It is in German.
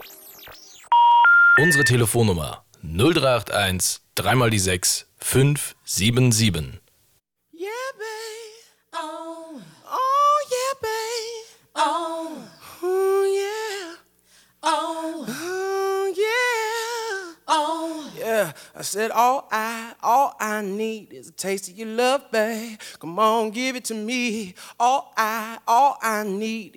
Unsere Telefonnummer 0381 3 mal die 6 577. Yeah, babe. Oh. Oh, yeah, babe. Oh. Oh, yeah. Oh. Oh, yeah. Oh. Yeah, I said all I need is a taste of your love, babe. Come on, give it to me. All I need